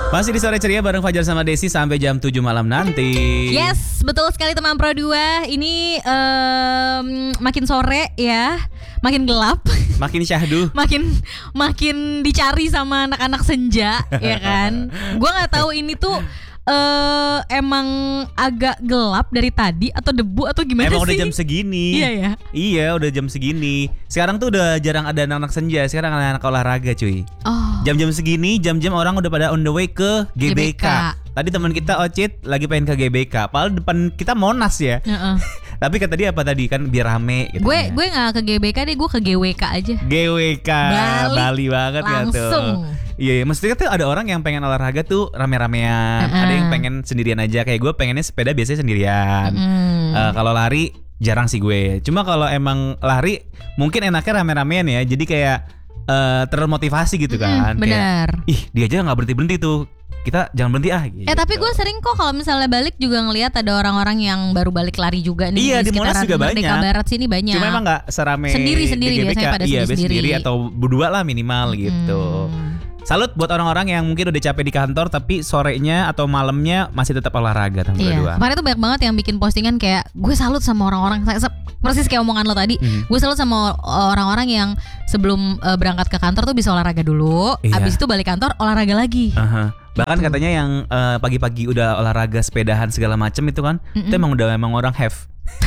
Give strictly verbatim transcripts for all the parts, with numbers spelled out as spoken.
Masih di Sore Ceria bareng Fajar sama Desi sampai jam tujuh malam nanti. Yes, betul sekali teman Pro dua. Ini um, makin sore ya, makin gelap. Makin syahdu. makin makin dicari sama anak-anak senja, ya kan? Gua nggak tahu ini tuh Uh, emang agak gelap dari tadi atau debu atau gimana Emang sih? udah jam segini. Iya ya. Iya udah jam segini. Sekarang tuh udah jarang ada anak-anak senja. Sekarang anak-anak olahraga cuy. Oh. Jam-jam segini, jam-jam orang udah pada on the way ke G B K, G B K. Tadi teman kita Ocit lagi pengen ke G B K. Padahal depan kita Monas ya. Uh-uh. Tapi kata dia apa tadi kan biar rame gitu. Gue gue nggak ke G B K deh, gue ke G W K aja. G W K Bali, Bali banget langsung. Gitu. Iya, iya, maksudnya tuh ada orang yang pengen olahraga tuh rame-ramean, uh-uh. ada yang pengen sendirian aja. Kayak gue pengennya sepeda biasanya sendirian. Uh-uh. Uh, kalau lari jarang sih gue. Cuma kalau emang lari mungkin enaknya rame-ramean ya. Jadi kayak uh, termotivasi gitu kan. Mm, benar. Kayak, ih dia aja nggak berhenti-berhenti tuh. Kita jangan berhenti ah. Gitu. Eh tapi gue sering kok kalau misalnya balik juga ngelihat ada orang-orang yang baru balik lari juga nih. Iya di Monas juga banyak. Merdeka Barat sini banyak. Cuma emang nggak serame sendiri-sendiri biasanya pada iya, sendiri-sendiri. Sendiri atau berdua lah minimal hmm. gitu. Salut buat orang-orang yang mungkin udah capek di kantor tapi sorenya atau malamnya masih tetap olahraga teman iya. berdua. Kemarin tuh banyak banget yang bikin postingan kayak gue salut sama orang-orang persis kayak omongan lo tadi. Mm. Gue salut sama orang-orang yang sebelum uh, berangkat ke kantor tuh bisa olahraga dulu, iya. Abis itu balik kantor olahraga lagi. Uh-huh. Bahkan gitu. Katanya yang uh, pagi-pagi udah olahraga sepedahan segala macem itu kan, Mm-mm. itu emang udah emang orang have.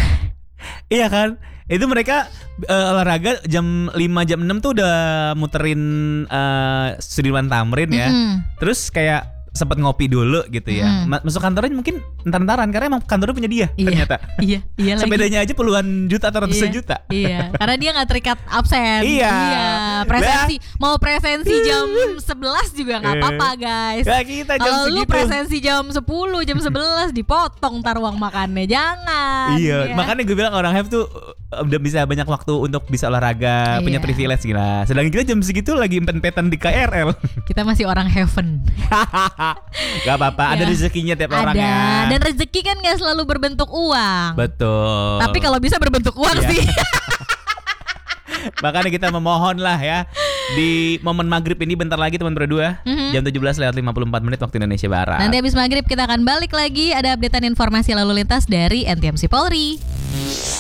Iya kan? Itu mereka uh, olahraga jam lima jam enam tuh udah muterin uh, Sudirman Tamrin ya. Mm-hmm. Terus kayak sempat ngopi dulu gitu ya. Mm. Masuk kantornya mungkin entar-entaran karena emang kantornya punya dia iya, ternyata. Iya, iya lagi. Sepedanya aja puluhan juta atau ratusan iya, juta. Iya, karena dia enggak terikat absen. Iya. Iya, presensi bah. Mau presensi jam sebelas juga enggak apa-apa, guys. Ya, kita jam kalau segitu. Lu presensi jam sepuluh, jam sebelas dipotong tar uang makannya. Jangan. Iya, ya. Makanya gue bilang orang have tuh udah bisa banyak waktu untuk bisa olahraga, iya. Punya privilege gila. Sedangkan kita jam segitu lagi empet-empetan di K R L. Kita masih orang heaven. Gak apa-apa, ya. Ada rezekinya tiap ada. orang ya. Dan rezeki kan gak selalu berbentuk uang. Betul. Tapi kalau bisa berbentuk uang ya. Sih. Makanya kita memohon lah ya. Di momen maghrib ini bentar lagi teman berdua, mm-hmm. jam tujuh belas lewat lima puluh empat menit waktu Indonesia Barat. Nanti habis maghrib kita akan balik lagi. Ada updatean informasi lalu lintas dari N T M C Polri.